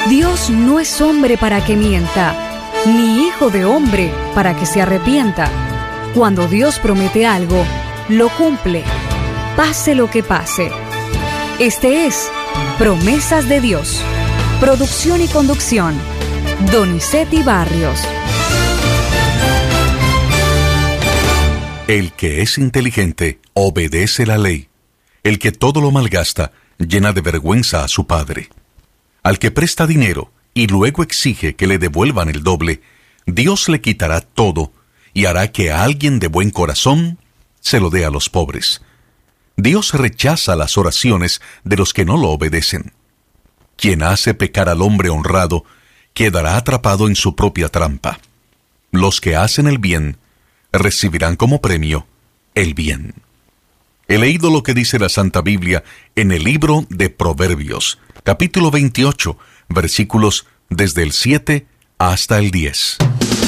Dios no es hombre para que mienta, ni hijo de hombre para que se arrepienta. Cuando Dios promete algo, lo cumple, pase lo que pase. Este es Promesas de Dios. Producción y conducción, Donizetti Barrios. El que es inteligente obedece la ley. El que todo lo malgasta llena de vergüenza a su padre. Al que presta dinero y luego exige que le devuelvan el doble, Dios le quitará todo y hará que a alguien de buen corazón se lo dé a los pobres. Dios rechaza las oraciones de los que no lo obedecen. Quien hace pecar al hombre honrado quedará atrapado en su propia trampa. Los que hacen el bien recibirán como premio el bien. He leído lo que dice la Santa Biblia en el libro de Proverbios, capítulo 28, versículos desde el 7 hasta el 10.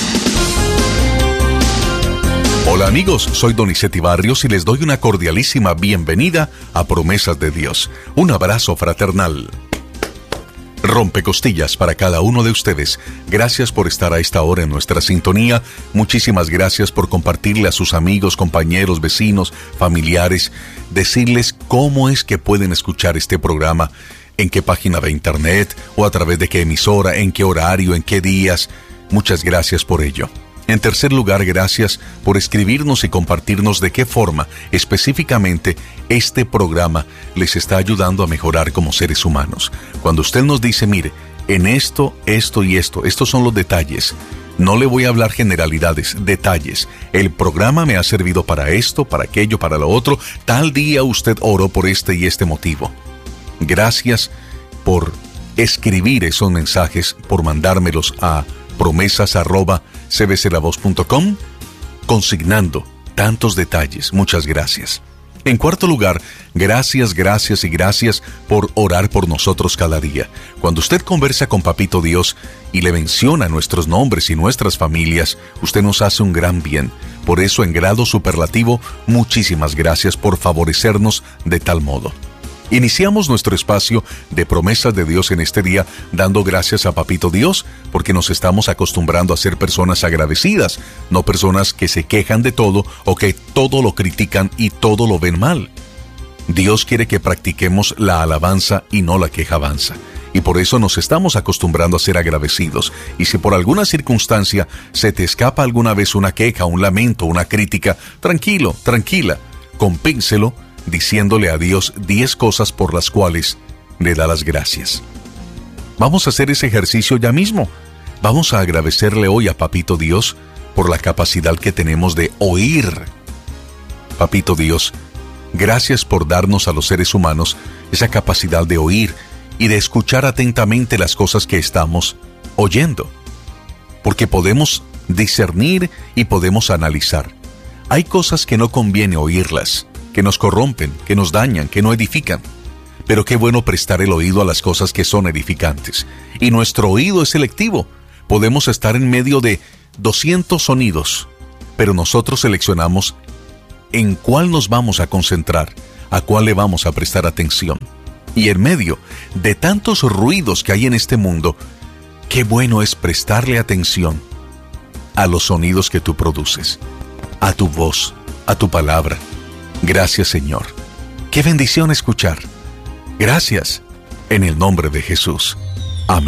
Hola amigos, soy Donizetti Barrios y les doy una cordialísima bienvenida a Promesas de Dios. Un abrazo fraternal. Rompecostillas para cada uno de ustedes. Gracias por estar a esta hora en nuestra sintonía. Muchísimas gracias por compartirle a sus amigos, compañeros, vecinos, familiares, decirles cómo es que pueden escuchar este programa, en qué página de internet o a través de qué emisora, en qué horario, en qué días. Muchas gracias por ello. En tercer lugar, gracias por escribirnos y compartirnos de qué forma específicamente este programa les está ayudando a mejorar como seres humanos. Cuando usted nos dice, mire, en esto y esto, estos son los detalles. No le voy a hablar generalidades, detalles. El programa me ha servido para esto, para aquello, para lo otro. Tal día usted oró por este y este motivo. Gracias por escribir esos mensajes, por mandármelos a promesas@cbclavoz.com, consignando tantos detalles. Muchas gracias. En cuarto lugar, gracias por orar por nosotros cada día. Cuando usted conversa con Papito Dios y le menciona nuestros nombres y nuestras familias, usted nos hace un gran bien. Por eso, en grado superlativo, muchísimas gracias por favorecernos de tal modo. Iniciamos nuestro espacio de Promesas de Dios en este día dando gracias a Papito Dios porque nos estamos acostumbrando a ser personas agradecidas, no personas que se quejan de todo o que todo lo critican y todo lo ven mal. Dios quiere que practiquemos la alabanza y no la quejabanza. Y por eso nos estamos acostumbrando a ser agradecidos. Y si por alguna circunstancia se te escapa alguna vez una queja, un lamento, una crítica, tranquilo, tranquila, compénselo diciéndole a Dios 10 cosas por las cuales le da las gracias. Vamos a hacer ese ejercicio ya mismo. Vamos a agradecerle hoy a Papito Dios por la capacidad que tenemos de oír. Papito Dios, gracias por darnos a los seres humanos esa capacidad de oír y de escuchar atentamente las cosas que estamos oyendo. Porque podemos discernir y podemos analizar. Hay cosas que no conviene oírlas, que nos corrompen, que nos dañan, que no edifican. Pero qué bueno prestar el oído a las cosas que son edificantes. Y nuestro oído es selectivo. Podemos estar en medio de 200 sonidos, pero nosotros seleccionamos en cuál nos vamos a concentrar, a cuál le vamos a prestar atención. Y en medio de tantos ruidos que hay en este mundo, qué bueno es prestarle atención a los sonidos que tú produces, a tu voz, a tu palabra. Gracias, Señor. Qué bendición escuchar. Gracias, en el nombre de Jesús.